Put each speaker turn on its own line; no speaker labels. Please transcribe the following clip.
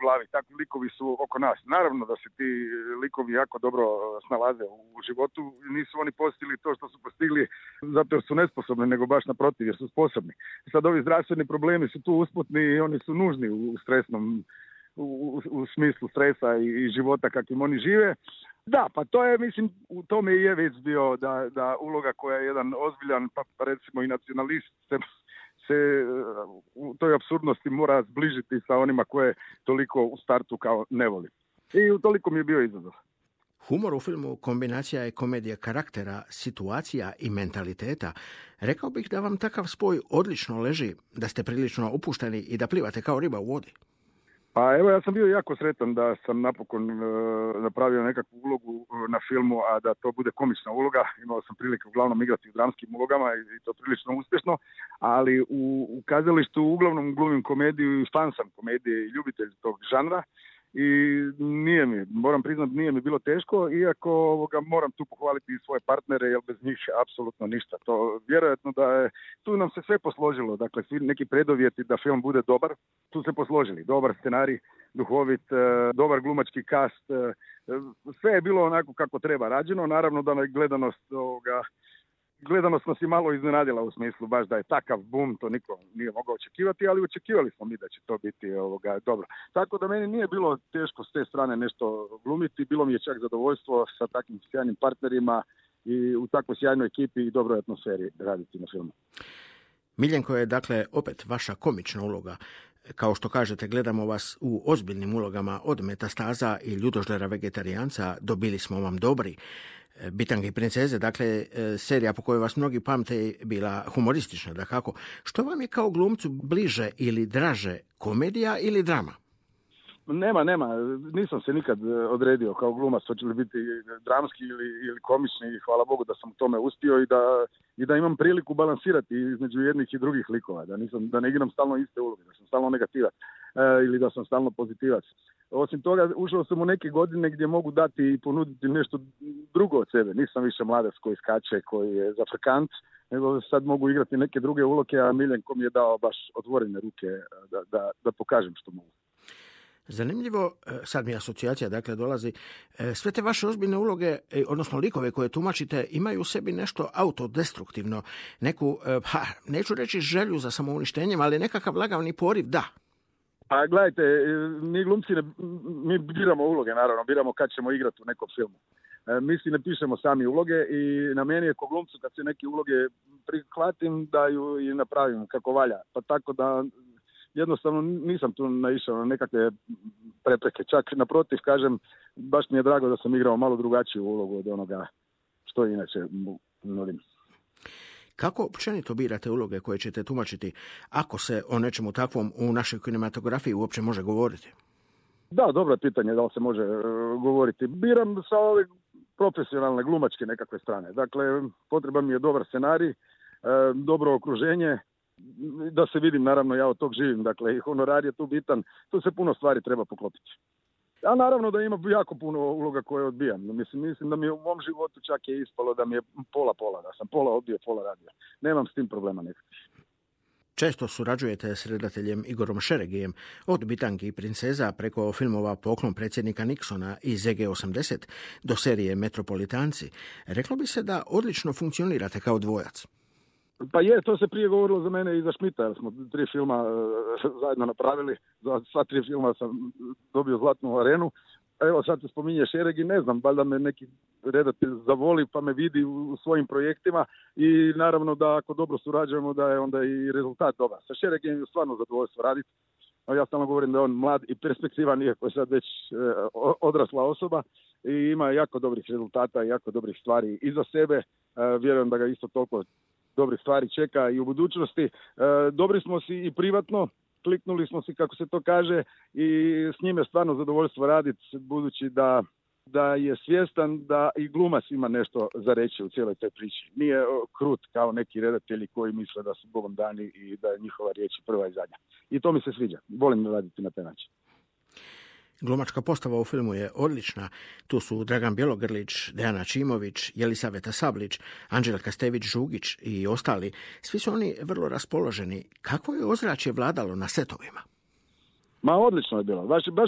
glavi, takvi likovi su oko nas. Naravno da se ti likovi jako dobro snalaze u životu, nisu oni postigli to što su postigli zato jer su nesposobni, nego baš naprotiv jer su sposobni. Sad ovi zdravstveni problemi su tu usputni i oni su nužni u stresnom, u smislu stresa i života kakvim oni žive. Da, pa to je, mislim, u tome i je već bio da uloga koja je jedan ozbiljan, pa recimo i nacionalist se u toj apsurdnosti mora zbližiti sa onima koje toliko u startu kao ne voli. I u toliko mi je bio izazov.
Humor u filmu kombinacija je komedija karaktera, situacija i mentaliteta. Rekao bih da vam takav spoj odlično leži, da ste prilično opušteni i da plivate kao riba u vodi.
Pa evo, ja sam bio jako sretan da sam napokon napravio nekakvu ulogu na filmu, a da to bude komična uloga. Imao sam prilike uglavnom igrati u dramskim ulogama i to prilično uspješno, ali u kazalištu uglavnom glumim komediju i fan sam komedije i ljubitelj tog žanra. I moram priznati, nije mi bilo teško, iako moram tu pohvaliti i svoje partnere, jer bez njih apsolutno ništa. To vjerojatno da je, tu nam se sve posložilo, dakle svi neki preduvjeti da film bude dobar, tu se posložili. Dobar scenarij, duhovit, dobar glumački kast, sve je bilo onako kako treba rađeno. Naravno da gledanost nas je malo iznenadila u smislu baš da je takav bum, to niko nije mogao očekivati, ali očekivali smo mi da će to biti dobro. Tako da meni nije bilo teško s te strane nešto glumiti, bilo mi je čak zadovoljstvo sa takvim sjajnim partnerima i u takvoj sjajnoj ekipi i dobroj atmosferi raditi na filmu.
Miljenko je dakle opet vaša komična uloga. Kao što kažete, gledamo vas u ozbiljnim ulogama od Metastaza i Ljudoždera vegetarijanca do Bili smo vam dobri. Bitange i princeze, dakle serija po kojoj vas mnogi pamte bila humoristična, dakako. Što vam je kao glumcu bliže ili draže, komedija ili drama?
Nema. Nisam se nikad odredio kao glumac, hoće li biti dramski ili komični, i hvala Bogu da sam u tome uspio i da imam priliku balansirati između jednih i drugih likova, da ne igram stalno iste uloge, da sam stalno negativac ili da sam stalno pozitivac. Osim toga, ušao sam u neke godine gdje mogu dati i ponuditi nešto drugo od sebe. Nisam više mladac koji skače, koji je zafrkant, nego sad mogu igrati neke druge uloge, a Miljenko mi je dao baš otvorene ruke da pokažem što mogu.
Zanimljivo, sad mi asocijacija dakle dolazi, sve te vaše ozbiljne uloge, odnosno likove koje tumačite, imaju u sebi nešto autodestruktivno, neku, neću reći želju za samouništenjem, ali nekakav lagavni poriv, da.
Pa gledajte, mi glumci mi biramo uloge, naravno, biramo kad ćemo igrati u nekom filmu. Mi si ne pišemo sami uloge i na meni je ko glumcu kad se neke uloge prihvatim da ju i napravim kako valja. Pa tako da jednostavno nisam tu naišao na nekakve prepreke. Čak naprotiv, kažem, baš mi je drago da sam igrao malo drugačiju ulogu od onoga što inače nudim.
Kako općenito birate uloge koje ćete tumačiti, ako se o nečemu takvom u našoj kinematografiji uopće može govoriti?
Da, dobro je pitanje da li se može govoriti. Biram sa ove profesionalne glumačke nekakve strane. Dakle, potreban mi je dobar scenarij, dobro okruženje, da se vidim, naravno ja od tog živim, dakle i honorar je tu bitan, tu se puno stvari treba poklopiti. A naravno da ima jako puno uloga koje odbijam. Mislim da mi u mom životu čak je ispalo da mi je pola, da sam pola odbio, pola radio. Nemam s tim problema nekakvih.
Često surađujete s redateljem Igorom Šeregijem, od Bitangi i princeza preko filmova Poklon predsjednika Nixona i ZG-80 do serije Metropolitanci. Reklo bi se da odlično funkcionirate kao dvojac.
Pa je, to se prije govorilo za mene i za Šmita, jer smo 3 filma zajedno napravili. Za sva 3 filma sam dobio Zlatnu arenu. Evo sad se spominje Šeregi, ne znam, valjda me neki redatelj zavoli pa me vidi u svojim projektima i naravno da ako dobro surađujemo da je onda i rezultat dobar. Sa Šeregijem je stvarno zadovoljstvo raditi. Ja stalno govorim da je on mlad i perspektivan, iako je sad već odrasla osoba i ima jako dobrih rezultata i jako dobrih stvari iza sebe. Vjerujem da ga isto toliko dobrih stvari čeka i u budućnosti. Dobri smo si i privatno, kliknuli smo si kako se to kaže i s njime stvarno zadovoljstvo raditi budući da je svjestan da i glumac ima nešto za reći u cijeloj toj priči. Nije krut kao neki redatelji koji misle da su Bogom dani i da je njihova riječ prva i zadnja. I to mi se sviđa. Volim raditi na taj način.
Glumačka postava u filmu je odlična. Tu su Dragan Bjelogrlić, Dejana Čimović, Jelisaveta Sablić, Anđelka Stević-Žugić i ostali. Svi su oni vrlo raspoloženi. Kako je ozračje vladalo na setovima?
Ma odlično je bilo. Baš